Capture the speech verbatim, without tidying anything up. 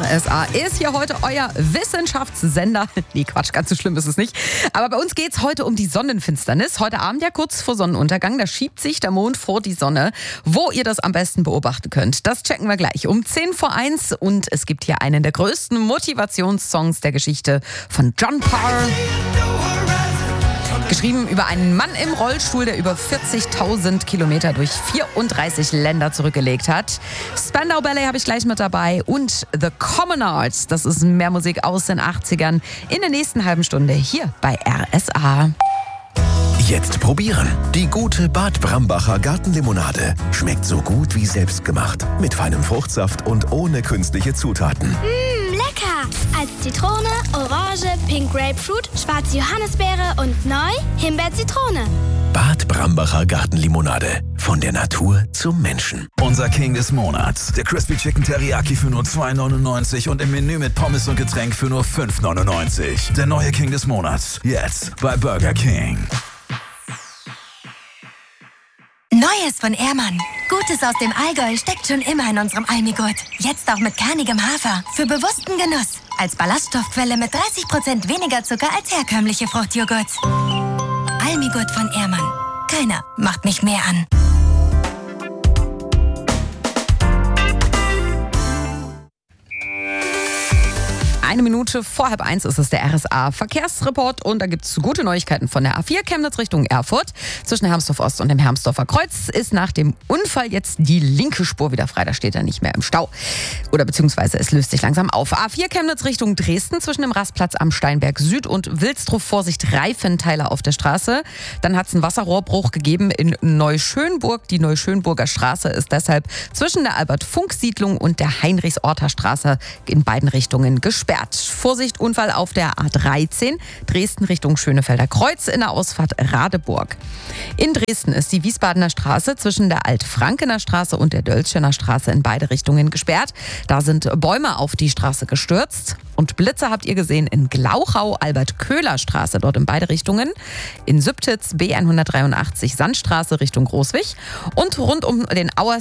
R S A ist hier heute euer Wissenschaftssender. Nee, Quatsch, ganz so schlimm ist es nicht. Aber bei uns geht es heute um die Sonnenfinsternis. Heute Abend ja kurz vor Sonnenuntergang. Da schiebt sich der Mond vor die Sonne. Wo ihr das am besten beobachten könnt, das checken wir gleich um zehn vor eins. Und es gibt hier einen der größten Motivationssongs der Geschichte von John Parr. Geschrieben über einen Mann im Rollstuhl, der über vierzigtausend Kilometer durch vierunddreißig Länder zurückgelegt hat. Spandau Ballet habe ich gleich mit dabei und The Commonards. Das ist mehr Musik aus den achtzigern in der nächsten halben Stunde hier bei R S A. Jetzt probieren. Die gute Bad Brambacher Gartenlimonade. Schmeckt so gut wie selbst gemacht. Mit feinem Fruchtsaft und ohne künstliche Zutaten. Mmh, lecker! Als Zitrone, Orange, Pink Grapefruit, schwarze Johannisbeere und neu Himbeer-Zitrone. Bad Brambacher Gartenlimonade. Von der Natur zum Menschen. Unser King des Monats. Der Crispy Chicken Teriyaki für nur zwei neunundneunzig und im Menü mit Pommes und Getränk für nur fünf neunundneunzig. Der neue King des Monats. Jetzt bei Burger King. Neues von Ehrmann. Gutes aus dem Allgäu steckt schon immer in unserem Almigurt. Jetzt auch mit kernigem Hafer. Für bewussten Genuss. Als Ballaststoffquelle mit dreißig Prozent weniger Zucker als herkömmliche Fruchtjoghurts. Almigurt von Ehrmann. Keiner macht mich mehr an. Eine Minute vor halb eins ist es der R S A Verkehrsreport und da gibt es gute Neuigkeiten von der A vier Chemnitz Richtung Erfurt. Zwischen Hermsdorf Ost und dem Hermsdorfer Kreuz ist nach dem Unfall jetzt die linke Spur wieder frei. Da steht er nicht mehr im Stau. Oder beziehungsweise es löst sich langsam auf. A vier Chemnitz Richtung Dresden zwischen dem Rastplatz am Steinberg Süd und Wilsdruff. Vorsicht, Reifenteile auf der Straße. Dann hat es einen Wasserrohrbruch gegeben in Neuschönburg. Die Neuschönburger Straße ist deshalb zwischen der Albert-Funk-Siedlung und der Heinrichs-Orter Straße in beiden Richtungen gesperrt. Vorsicht, Unfall auf der A dreizehn, Dresden Richtung Schönefelder Kreuz in der Ausfahrt Radeburg. In Dresden ist die Wiesbadener Straße zwischen der Alt-Frankener Straße und der Dölzschener Straße in beide Richtungen gesperrt. Da sind Bäume auf die Straße gestürzt. Und Blitze habt ihr gesehen in Glauchau, Albert-Köhler-Straße, dort in beide Richtungen. In Sübtitz B hundertdreiundachtzig Sandstraße Richtung Großwig. Und rund um den Auer